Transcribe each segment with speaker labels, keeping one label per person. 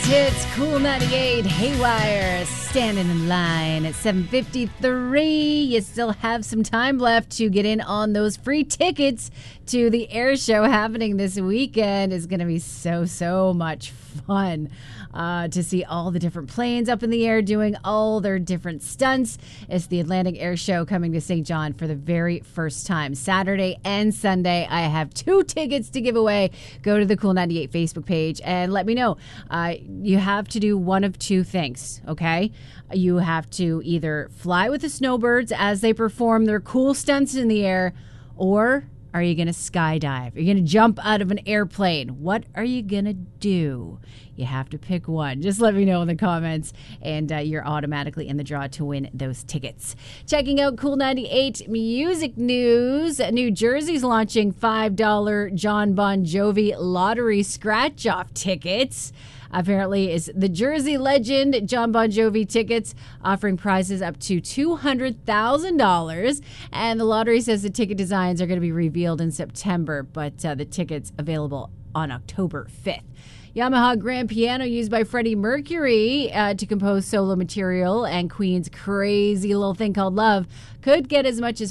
Speaker 1: Greatest hits, Cool 98, Haywire, standing in line at 7:53. You still have some time left to get in on those free tickets to the air show happening this weekend. It's going to be so much fun to see all the different planes up in the air doing all their different stunts. It's the Atlantic Air Show coming to St. John for the very first time. Saturday and Sunday, I have 2 tickets to give away. Go to the Cool 98 Facebook page and let me know. You have to do one of 2 things, okay? You have to either fly with the snowbirds as they perform their cool stunts in the air, or are you going to skydive? Are you going to jump out of an airplane? What are you going to do? You have to pick one. Just let me know in the comments, and you're automatically in the draw to win those tickets. Checking out Cool 98 music news. New Jersey's launching $5 John Bon Jovi lottery scratch-off tickets. Apparently, it's the Jersey legend John Bon Jovi tickets, offering prizes up to $200,000. And the lottery says the ticket designs are going to be revealed in September, but the tickets available on October 5th. Yamaha grand piano used by Freddie Mercury to compose solo material and Queen's crazy little thing called Love could get as much as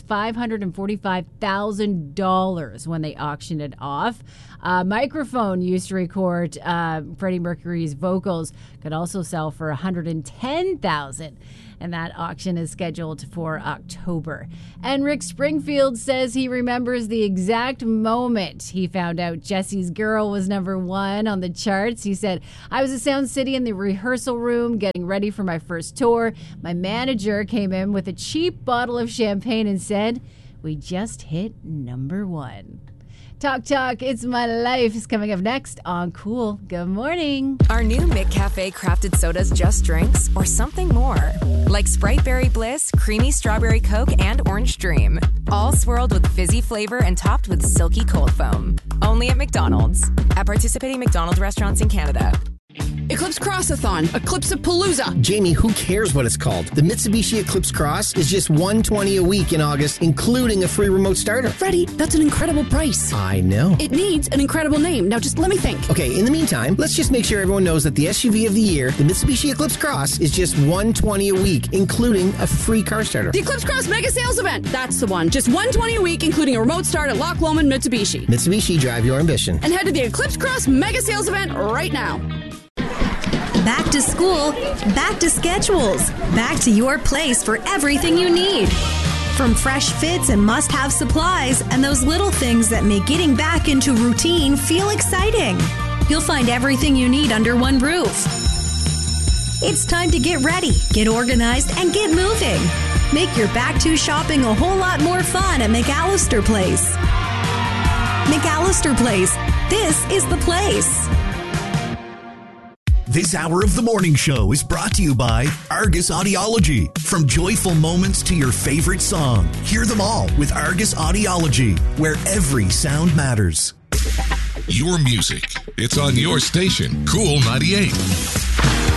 Speaker 1: $545,000 when they auction it off. Microphone used to record Freddie Mercury's vocals could also sell for $110,000. And that auction is scheduled for October. And Rick Springfield says he remembers the exact moment he found out Jesse's Girl was #1 on the charts. He said, I was at Sound City in the rehearsal room getting ready for my first tour. My manager came in with a cheap bottle of champagne and said, we just hit #1. Talk, It's My Life is coming up next on Cool. Good morning.
Speaker 2: Our new McCafe crafted sodas just drinks or something more. Like Sprite Berry Bliss, Creamy Strawberry Coke, and Orange Dream. All swirled with fizzy flavor and topped with silky cold foam. Only at McDonald's. At participating McDonald's restaurants in Canada.
Speaker 3: Eclipse Crossathon, Eclipse-a-Palooza.
Speaker 4: Jamie, who cares what it's called? The Mitsubishi Eclipse Cross is just $120 a week in August, including a free remote starter.
Speaker 3: Freddie, that's an incredible price.
Speaker 4: I know.
Speaker 3: It needs an incredible name. Now just let me think.
Speaker 4: Okay, in the meantime, let's just make sure everyone knows that the SUV of the year, the Mitsubishi Eclipse Cross, is just $120 a week, including a free car starter.
Speaker 3: The Eclipse Cross Mega Sales Event. That's the one. Just $120 a week, including a remote start at Loch Lomond Mitsubishi.
Speaker 4: Mitsubishi, drive your ambition.
Speaker 3: And head to the Eclipse Cross Mega Sales Event right now.
Speaker 5: Back to school, back to schedules, back to your place for everything you need. From fresh fits and must-have supplies and those little things that make getting back into routine feel exciting. You'll find everything you need under one roof. It's time to get ready, get organized, and get moving. Make your back-to shopping a whole lot more fun at McAllister Place. McAllister Place. This is the place.
Speaker 6: This hour of the morning show is brought to you by Argus Audiology. From joyful moments to your favorite song, hear them all with Argus Audiology, where every sound matters.
Speaker 7: Your music. It's on your station, Cool 98.